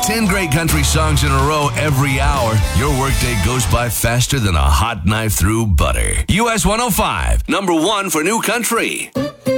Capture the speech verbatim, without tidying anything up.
ten great country songs in a row every hour. Your workday goes by faster than a hot knife through butter. U S one oh five, number one for new country.